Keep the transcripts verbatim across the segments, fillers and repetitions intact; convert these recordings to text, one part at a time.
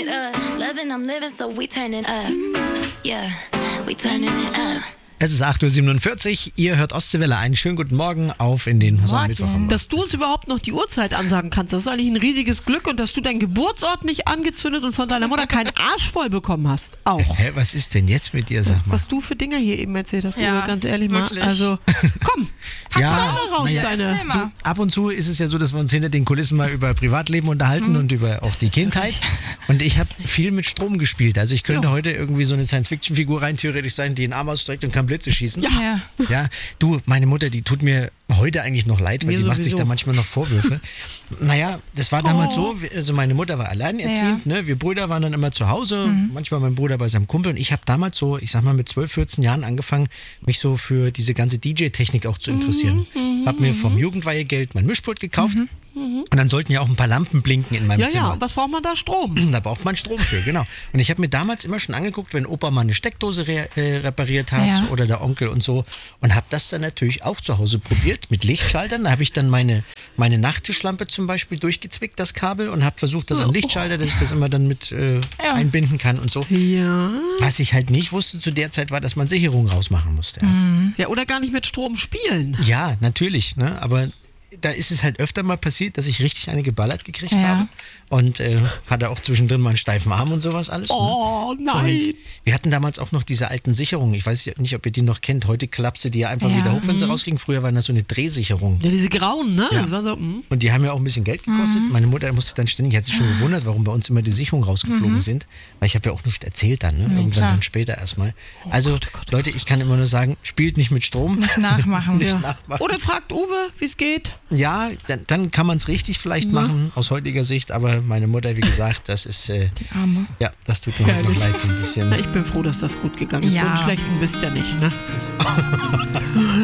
it up. Loving, I'm living, so we turning up. Yeah, we turning it up. Es ist acht Uhr siebenundvierzig, ihr hört Ostseewelle. Einen schönen guten Morgen auf in den Mittwoch. Dass du uns überhaupt noch die Uhrzeit ansagen kannst, das ist eigentlich ein riesiges Glück, und dass du deinen Geburtsort nicht angezündet und von deiner Mutter keinen Arsch voll bekommen hast. Auch. Hä, was ist denn jetzt mit dir, sag mal? Was du für Dinger hier eben erzählt hast, Ja, Uwe, ganz ehrlich wirklich. mal. Also, komm, pack Ja, mal raus, naja, deine... Erzähl mal. Du, ab und zu ist es ja so, dass wir uns hinter den Kulissen mal über Privatleben unterhalten und über auch die Kindheit. Und ich habe viel mit Strom gespielt. Also ich könnte Ja. heute irgendwie so eine Science-Fiction-Figur rein theoretisch sein, die einen Arm ausstreckt und kann Blitze schießen. Ja. Ja. Ja, du, meine Mutter, die tut mir heute eigentlich noch leid, weil Mir die macht sich sowieso. da manchmal noch Vorwürfe. Naja, das war damals so, also meine Mutter war alleinerziehend, ne? Wir Brüder waren dann immer zu Hause, manchmal mein Bruder bei seinem Kumpel, und ich habe damals so, ich sag mal mit zwölf, vierzehn Jahren angefangen, mich so für diese ganze D J-Technik auch zu interessieren. Hab mir vom Jugendweihegeld mein Mischpult gekauft und dann sollten ja auch ein paar Lampen blinken in meinem Ja, Zimmer. ja, was braucht man da? Strom. Da braucht man Strom für, genau. Und ich habe mir damals immer schon angeguckt, wenn Opa mal eine Steckdose re äh, repariert hat Ja. oder der Onkel und so, und habe das dann natürlich auch zu Hause probiert mit Lichtschaltern. Da habe ich dann meine, meine Nachttischlampe zum Beispiel durchgezwickt, das Kabel, und habe versucht, das am Lichtschalter, dass ich das immer dann mit äh, Ja. einbinden kann und so. Ja. Was ich halt nicht wusste zu der Zeit war, dass man Sicherungen rausmachen musste. Ja, Ja, oder gar nicht mit Strom spielen. ja natürlich, ne? Aber da ist es halt öfter mal passiert, dass ich richtig eine geballert gekriegt Ja. habe. Und äh, hatte auch zwischendrin mal einen steifen Arm und sowas alles. Ne? Oh, nein. Und wir hatten damals auch noch diese alten Sicherungen. Ich weiß nicht, ob ihr die noch kennt. Heute klappst du die ja einfach Ja. wieder hoch, wenn sie rausgingen. Früher waren das so eine Drehsicherung. Ja, diese grauen, ne? Ja. Das war so, mm. Und die haben ja auch ein bisschen Geld gekostet. Meine Mutter musste dann ständig, hat sich schon gewundert, warum bei uns immer die Sicherungen rausgeflogen sind. Weil ich habe ja auch nichts erzählt dann, ne? Irgendwann klar. dann später erstmal. Also, Gott, Gott, Leute, ich kann immer nur sagen, spielt nicht mit Strom. Nicht nachmachen. Nicht Ja. nachmachen. Oder fragt Uwe, wie es geht. Ja, dann, dann kann man es richtig vielleicht machen, aus heutiger Sicht. Aber meine Mutter, wie gesagt, das ist, äh, Arme. ja, das tut mir heute noch leid so ein bisschen. Na, ich bin froh, dass das gut gegangen ist. Ja. So einen schlechten bist ja nicht, ne?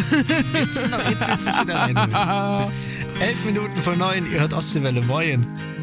Jetzt, jetzt willst du es wieder rein. Elf Minuten vor neun, ihr hört Ostseewelle, moin.